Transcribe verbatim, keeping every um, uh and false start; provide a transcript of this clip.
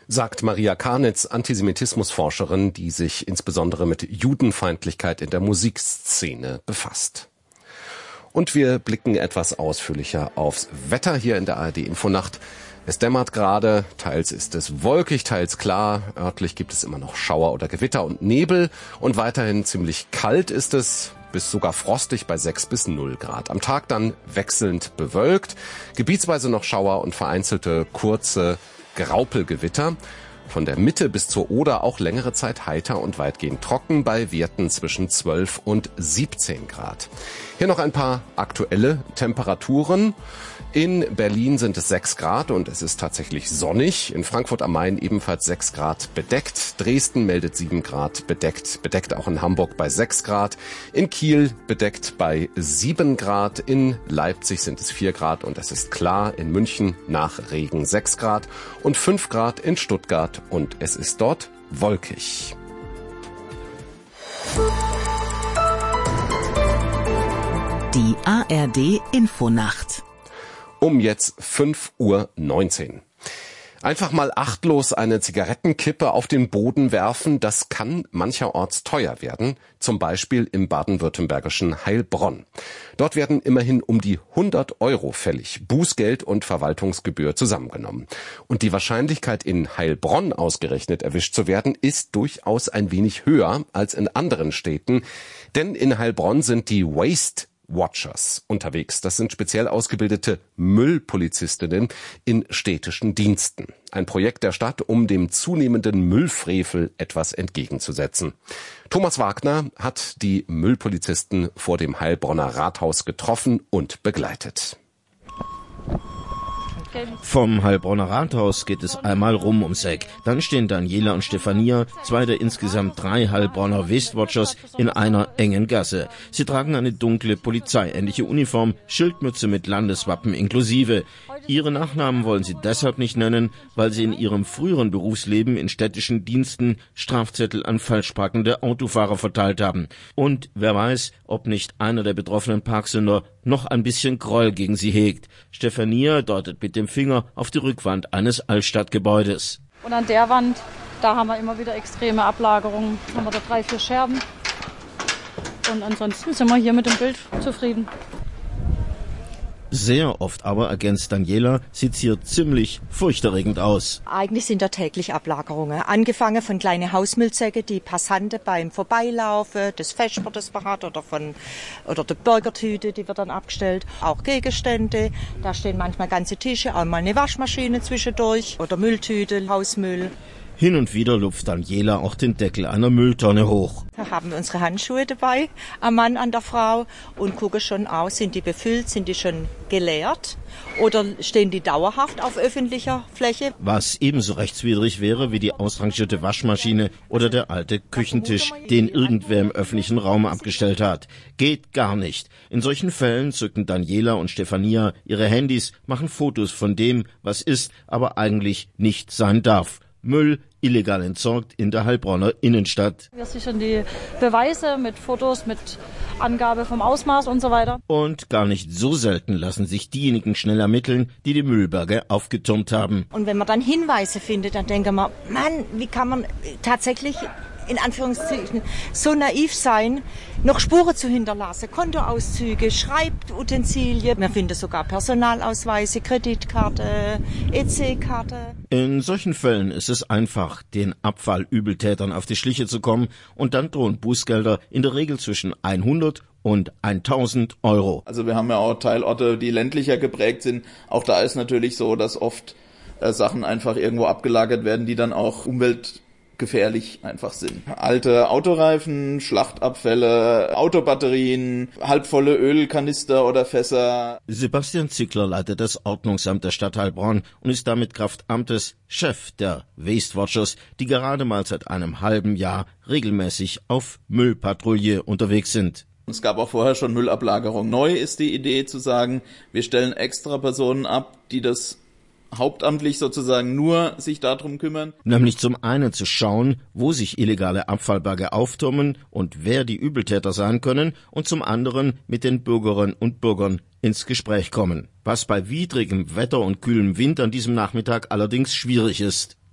sagt Maria Karnitz, Antisemitismusforscherin, die sich insbesondere mit Judenfeindlichkeit in der Musikszene befasst. Und wir blicken etwas ausführlicher aufs Wetter hier in der A R D-Infonacht. Es dämmert gerade, teils ist es wolkig, teils klar. Örtlich gibt es immer noch Schauer oder Gewitter und Nebel. Und weiterhin ziemlich kalt ist es, bis sogar frostig bei sechs bis null Grad. Am Tag dann wechselnd bewölkt, gebietsweise noch Schauer und vereinzelte kurze Graupelgewitter. Von der Mitte bis zur Oder auch längere Zeit heiter und weitgehend trocken bei Werten zwischen zwölf und siebzehn Grad. Hier noch ein paar aktuelle Temperaturen. In Berlin sind es sechs Grad und es ist tatsächlich sonnig. In Frankfurt am Main ebenfalls sechs Grad bedeckt. Dresden meldet sieben Grad bedeckt. Bedeckt auch in Hamburg bei sechs Grad. In Kiel bedeckt bei sieben Grad. In Leipzig sind es vier Grad und es ist klar. In München nach Regen sechs Grad und fünf Grad in Stuttgart und es ist dort wolkig. Die A R D-Infonacht. Um jetzt fünf Uhr neunzehn. Einfach mal achtlos eine Zigarettenkippe auf den Boden werfen, das kann mancherorts teuer werden, zum Beispiel im baden-württembergischen Heilbronn. Dort werden immerhin um die hundert Euro fällig, Bußgeld und Verwaltungsgebühr zusammengenommen. Und die Wahrscheinlichkeit, in Heilbronn ausgerechnet erwischt zu werden, ist durchaus ein wenig höher als in anderen Städten, denn in Heilbronn sind die Waste Watchers unterwegs. Das sind speziell ausgebildete Müllpolizistinnen in städtischen Diensten. Ein Projekt der Stadt, um dem zunehmenden Müllfrevel etwas entgegenzusetzen. Thomas Wagner hat die Müllpolizisten vor dem Heilbronner Rathaus getroffen und begleitet. Vom Heilbronner Rathaus geht es einmal rum ums Eck. Dann stehen Daniela und Stefania, zwei der insgesamt drei Heilbronner Waste Watchers, in einer engen Gasse. Sie tragen eine dunkle, polizeiähnliche Uniform, Schildmütze mit Landeswappen inklusive. Ihre Nachnamen wollen sie deshalb nicht nennen, weil sie in ihrem früheren Berufsleben in städtischen Diensten Strafzettel an falschparkende Autofahrer verteilt haben. Und wer weiß, ob nicht einer der betroffenen Parksünder noch ein bisschen Groll gegen sie hegt. Stefania deutet mit dem Finger auf die Rückwand eines Altstadtgebäudes. Und an der Wand, da haben wir immer wieder extreme Ablagerungen. Haben wir da drei, vier Scherben. Und ansonsten sind wir hier mit dem Bild zufrieden. Sehr oft aber, ergänzt Daniela, sieht's hier ziemlich furchterregend aus. Eigentlich sind da täglich Ablagerungen. Angefangen von kleinen Hausmüllsäcke, die Passanten beim Vorbeilaufen, das Vesper, das man hat, oder von, oder die Burgertüte, die wird dann abgestellt. Auch Gegenstände, da stehen manchmal ganze Tische, auch mal eine Waschmaschine zwischendurch, oder Mülltüte, Hausmüll. Hin und wieder lupft Daniela auch den Deckel einer Mülltonne hoch. Da haben wir unsere Handschuhe dabei, am Mann, an der Frau, und gucken schon aus, sind die befüllt, sind die schon geleert oder stehen die dauerhaft auf öffentlicher Fläche. Was ebenso rechtswidrig wäre wie die ausrangierte Waschmaschine oder der alte Küchentisch, den irgendwer im öffentlichen Raum abgestellt hat. Geht gar nicht. In solchen Fällen zücken Daniela und Stefania ihre Handys, machen Fotos von dem, was ist, aber eigentlich nicht sein darf. Müll illegal entsorgt in der Heilbronner Innenstadt. Wir sichern die Beweise mit Fotos, mit Angabe vom Ausmaß und so weiter. Und gar nicht so selten lassen sich diejenigen schnell ermitteln, die die Müllberge aufgetürmt haben. Und wenn man dann Hinweise findet, dann denken wir, Mann, wie kann man tatsächlich in Anführungszeichen so naiv sein, noch Spuren zu hinterlassen, Kontoauszüge, Schreibutensilien. Wir finden sogar Personalausweise, Kreditkarte, E C-Karte. In solchen Fällen ist es einfach, den Abfallübeltätern auf die Schliche zu kommen, und dann drohen Bußgelder in der Regel zwischen hundert und tausend Euro. Also wir haben ja auch Teilorte, die ländlicher geprägt sind. Auch da ist natürlich so, dass oft äh, Sachen einfach irgendwo abgelagert werden, die dann auch Umwelt gefährlich einfach sind. Alte Autoreifen, Schlachtabfälle, Autobatterien, halbvolle Ölkanister oder Fässer. Sebastian Zickler leitet das Ordnungsamt der Stadt Heilbronn und ist damit Kraft Amtes Chef der Waste Watchers, die gerade mal seit einem halben Jahr regelmäßig auf Müllpatrouille unterwegs sind. Es gab auch vorher schon Müllablagerung. Neu ist die Idee zu sagen, wir stellen extra Personen ab, die das hauptamtlich sozusagen nur sich darum kümmern. Nämlich zum einen zu schauen, wo sich illegale Abfallberge auftürmen und wer die Übeltäter sein können, und zum anderen mit den Bürgerinnen und Bürgern ins Gespräch kommen. Was bei widrigem Wetter und kühlem Wind an diesem Nachmittag allerdings schwierig ist.